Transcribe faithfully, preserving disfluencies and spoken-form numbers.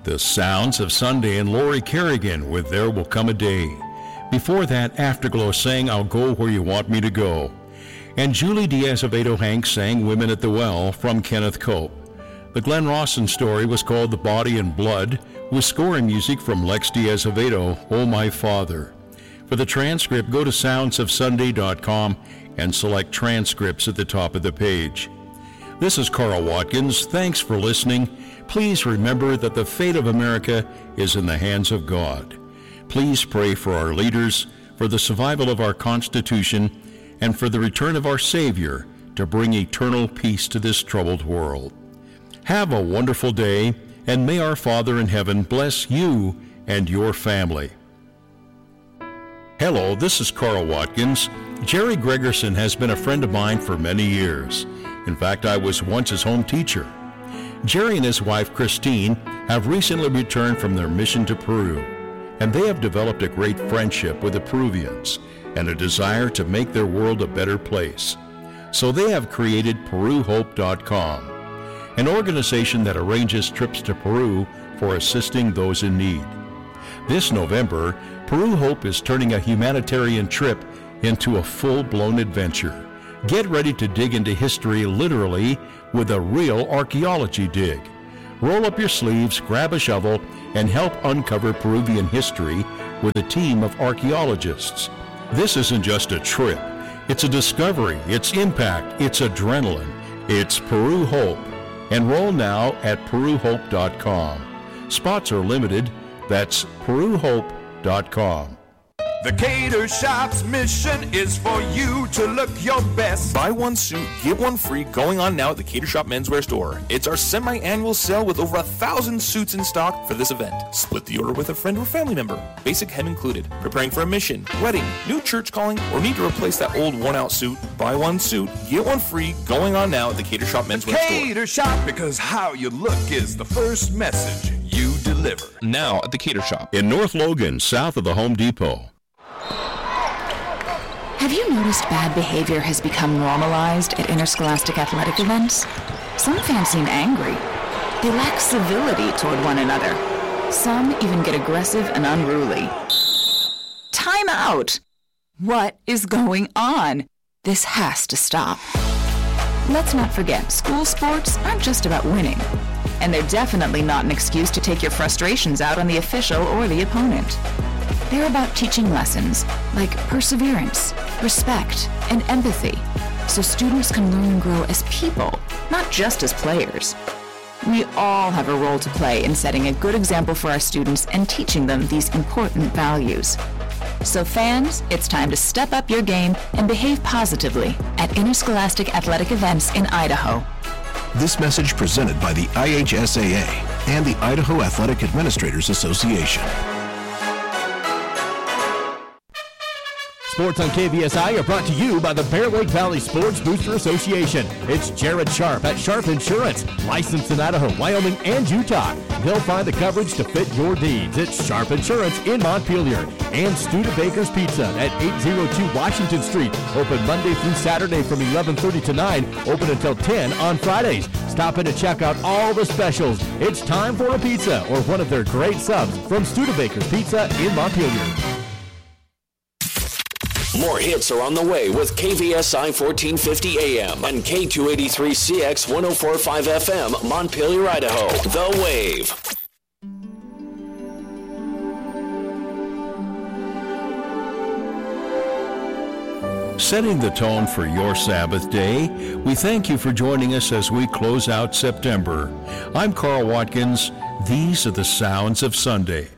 The Sounds of Sunday and Lori Kerrigan with There Will Come a Day. Before that, Afterglow sang I'll Go Where You Want Me to Go. And Julie Diaz-Avedo Hanks sang Women at the Well from Kenneth Cope. The Glenn Rawson story was called The Body and Blood, with scoring music from Lex Diaz-Avedo, Oh My Father. For the transcript, go to sounds of sunday dot com and select transcripts at the top of the page. This is Carl Watkins. Thanks for listening. Please remember that the fate of America is in the hands of God. Please pray for our leaders, for the survival of our Constitution, and for the return of our Savior to bring eternal peace to this troubled world. Have a wonderful day, and may our Father in heaven bless you and your family. Hello, this is Carl Watkins. Jerry Gregerson has been a friend of mine for many years. In fact, I was once his home teacher. Jerry and his wife, Christine, have recently returned from their mission to Peru, and they have developed a great friendship with the Peruvians and a desire to make their world a better place. So they have created Peru Hope dot com, an organization that arranges trips to Peru for assisting those in need. This November, Peru Hope is turning a humanitarian trip into a full-blown adventure. Get ready to dig into history literally with a real archaeology dig. Roll up your sleeves, grab a shovel, and help uncover Peruvian history with a team of archaeologists. This isn't just a trip. It's a discovery, it's impact, it's adrenaline. It's Peru Hope. Enroll now at Peru Hope dot com. Spots are limited. That's Peru Hope dot com. The Cater Shop's mission is for you to look your best. Buy one suit, get one free, going on now at the Cater Shop Menswear Store. It's our semi-annual sale with over a thousand suits in stock for this event. Split the order with a friend or family member. Basic hem included. Preparing for a mission, wedding, new church calling, or need to replace that old worn-out suit? Buy one suit, get one free, going on now at the Cater Shop Menswear Store. Cater Shop, because how you look is the first message you deliver. Now at the Cater Shop. In North Logan, south of the Home Depot. Have you noticed bad behavior has become normalized at interscholastic athletic events? Some fans seem angry. They lack civility toward one another. Some even get aggressive and unruly. Time out! What is going on? This has to stop. Let's not forget, school sports aren't just about winning. And they're definitely not an excuse to take your frustrations out on the official or the opponent. They're about teaching lessons like perseverance, respect, and empathy, so students can learn and grow as people, not just as players. We all have a role to play in setting a good example for our students and teaching them these important values. So fans, it's time to step up your game and behave positively at interscholastic athletic events in Idaho. This message presented by the I H S A A and the Idaho Athletic Administrators Association. Sports on K V S I are brought to you by the Bear Lake Valley Sports Booster Association. It's Jared Sharp at Sharp Insurance, licensed in Idaho, Wyoming, and Utah. They'll find the coverage to fit your needs. It's Sharp Insurance in Montpelier. And Studebaker's Pizza at eight oh two Washington Street. Open Monday through Saturday from eleven thirty to nine. Open until ten on Fridays. Stop in to check out all the specials. It's time for a pizza or one of their great subs from Studebaker's Pizza in Montpelier. More hits are on the way with K V S I fourteen fifty A M and K two eighty-three C X one oh four point five F M, Montpelier, Idaho. The Wave. Setting the tone for your Sabbath day, we thank you for joining us as we close out September. I'm Carl Watkins. These are the sounds of Sunday.